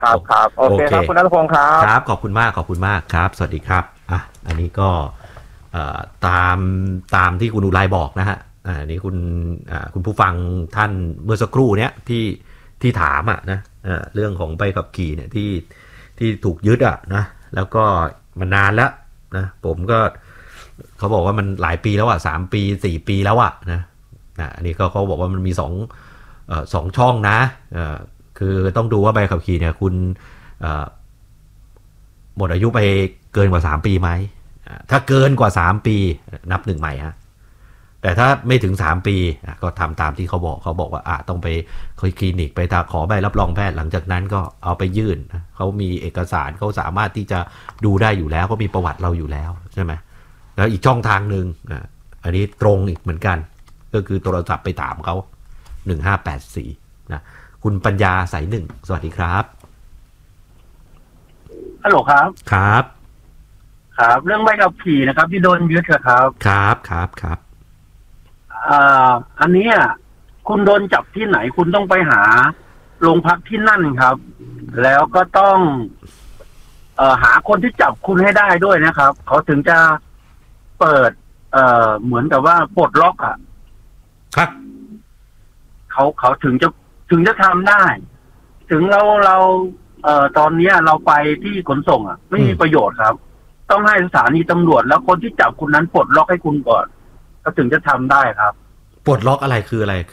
ครับครับโอเคครับคุณณัฐพงศ์ครับครับขอบคุณมากครับสวัสดีครับอันนี้ก็ตามที่คุณอุไรบอกนะฮะอันนี้คุณผู้ฟังท่านเมื่อสักครู่เนี้ยที่ถามนะเรื่องของใบขับขี่เนี่ยที่ถูกยึดนะแล้วก็มันนานแล้วนะผมก็เขาบอกว่ามันหลายปีแล้ว3 ปี4 ปีแล้วนะอันนี้ก็เขาบอกว่ามันมีสองช่องนะคือต้องดูว่าใบขับขี่เนี่ยคุณหมดอายุไปเกินกว่า3 ปีไหมถ้าเกินกว่า3 ปีนับหนึ่งใหม่ฮะแต่ถ้าไม่ถึง3 ปีก็ทำตามที่เขาบอกว่าต้องไปคลินิกไปขอใบรับรองแพทย์หลังจากนั้นก็เอาไปยื่นเขามีเอกสารเขาสามารถที่จะดูได้อยู่แล้วก็มีประวัติเราอยู่แล้วใช่ไหมแล้วอีกช่องทางหนึ่งอันนี้ตรงอีกเหมือนกันก็คือโทรศัพท์ไปถามเขา1584นะคุณปัญญาสายหนึ่งสวัสดีครับฮัลโหลครับครับเรื่องใบขับขี่นะครับที่โดนยึดครับครับอันนี้คุณโดนจับที่ไหนคุณต้องไปหาโรงพักที่นั่นครับแล้วก็ต้องหาคนที่จับคุณให้ได้ด้วยนะครับเขาถึงจะเปิดเหมือนกับว่าปลดล็อกครับเขาถึงจะทำได้ ถึงเราตอนนี้เราไปที่ขนส่งไม่มีประโยชน์ครับต้องให้สถานีตำรวจแล้วคนที่จับคุณนั้นปลดล็อกให้คุณก่อนก็ถึงจะทำได้ครับปลดล็อกอะไรคืออะไร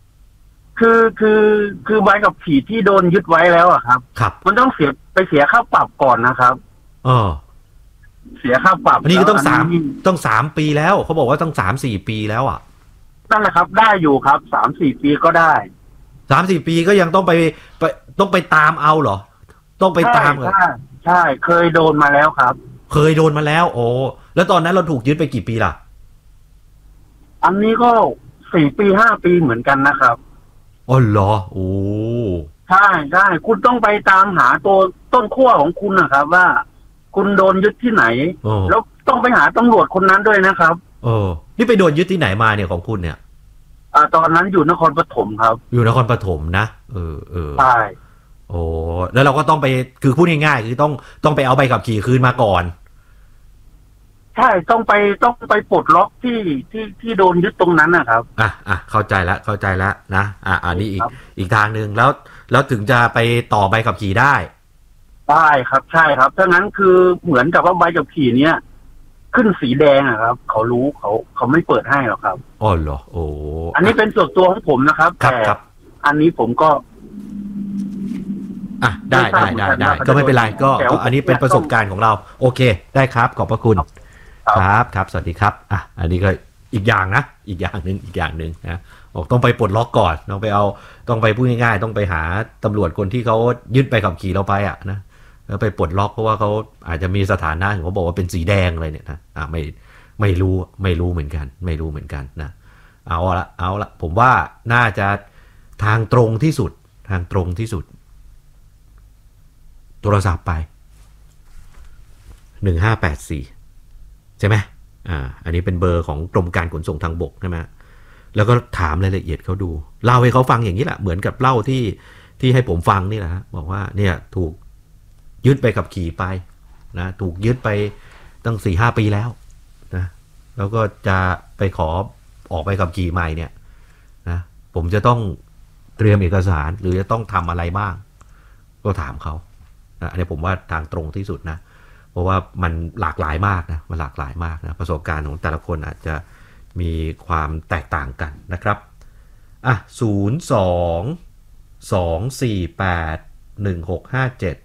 คือใบขับขี่ที่โดนยึดไว้แล้วครับมันต้องเสียค่าปรับก่อนนะครับเสียค่าปรับอันนี้ก็ต้อง3 ปีแล้วเขาบอกว่าต้อง3-4 ปีแล้วนั่นแหละครับได้อยู่ครับ3-4 ปีก็ได้ 3-4 ปีก็ยังต้องไปตามเอาเหรอต้องไปตามเหรอใช่เคยโดนมาแล้วครับเคยโดนมาแล้วโอ้แล้วตอนนั้นเราถูกยึดไปกี่ปีล่ะอันนี้ก็4 ปี 5 ปีเหมือนกันนะครับอ๋อเหรอโอ้ใช่คุณต้องไปตามหาตัวต้นขั้วของคุณนะครับว่าคุณโดนยึดที่ไหนแล้วต้องไปหาตำรวจคนนั้นด้วยนะครับนี่ไปโดนยึดที่ไหนมาเนี่ยของคุณเนี่ยตอนนั้นอยู่นครปฐมครับอยู่นครปฐมนะใช่โอ้แล้วเราก็ต้องไปคือพูดง่ายๆคือต้องไปเอาใบขับขี่คืนมาก่อนใช่ต้องไปปลดล็อกที่โดนยึดตรงนั้นนะครับเข้าใจแล้วนะอันนี้อีกทางนึงแล้วถึงจะไปต่อใบขับขี่ได้ครับใช่ครับถ้างั้นคือเหมือนกับว่าใบขับขี่เนี้ยขึ้นสีแดงครับเขารู้เขาไม่เปิดให้หรอกครับอ๋อเหรอโอ้อันนี้เป็นส่วนตัวของผมนะครับแต่อันนี้ผมก็ได้ก็ไม่เป็นไรก็อันนี้เป็นประสบการณ์ของเราโอเคได้ครับขอบพระคุณครับสวัสดีครับอันนี้ก็อีกอย่างหนึ่งนะต้องไปปลดล็อกก่อนต้องไปพูดง่ายๆต้องไปหาตำรวจคนที่เขายึดใบขับขี่เราไปนะแล้วไปปลดล็อกเพราะว่าเขาอาจจะมีสถานะเขาบอกว่าเป็นสีแดงอะไรเนี่ยนะไม่รู้เหมือนกันนะเอาละผมว่าน่าจะทางตรงที่สุดโทรศัพท์ไป1584ใช่ไหมอันนี้เป็นเบอร์ของกรมการขนส่งทางบกใช่ไหมแล้วก็ถามรายละเอียดเขาดูเล่าให้เขาฟังอย่างนี้แหละเหมือนกับเล่าที่ให้ผมฟังนี่แหละบอกว่าเนี่ยถูกยึดไปขับขี่ไปนะถูกยึดไปตั้ง 4-5 ปีแล้วนะแล้วก็จะไปขอออกไปขับขี่ใหม่เนี่ยนะผมจะต้องเตรียมเอกสารหรือจะต้องทำอะไรบ้างก็ถามเขาอันนี้ผมว่าทางตรงที่สุดนะเพราะว่ามันหลากหลายมากนะประสบการณ์ของแต่ละคนอาจจะมีความแตกต่างกันนะครับ02-248-1657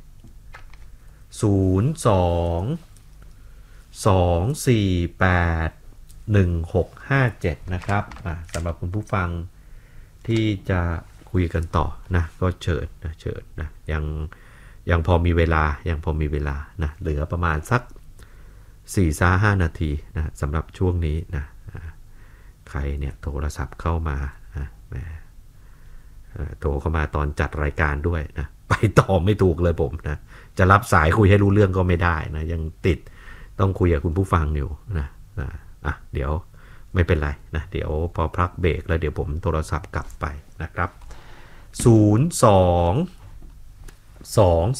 02-248-1657นะครับสำหรับคุณผู้ฟังที่จะคุยกันต่อนะก็เชิญนะยังพอมีเวลานะเหลือประมาณสัก 4-5 นาทีนะสำหรับช่วงนี้นะใครเนี่ยโทรศัพท์เข้ามาโทรเข้ามาตอนจัดรายการด้วยนะไปต่อไม่ถูกเลยผมนะจะรับสายคุยให้รู้เรื่องก็ไม่ได้นะยังติดต้องคุยกับคุณผู้ฟังอยู่นะเดี๋ยวไม่เป็นไรนะเดี๋ยวพอพักเบรกแล้วเดี๋ยวผมโทรศัพท์กลับไปนะครับ02